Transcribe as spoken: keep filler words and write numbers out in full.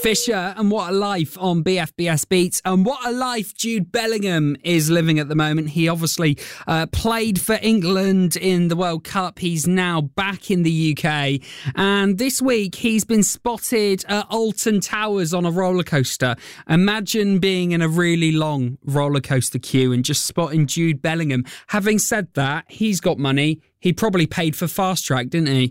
Fisher and What a Life on B F B S Beats. And what a life Jude Bellingham is living at the moment. He obviously uh, played for England in the World Cup. He's now back in the U K. And this week he's been spotted at Alton Towers on a roller coaster. Imagine being in a really long roller coaster queue and just spotting Jude Bellingham. Having said that, he's got money. He probably paid for Fast Track, didn't he?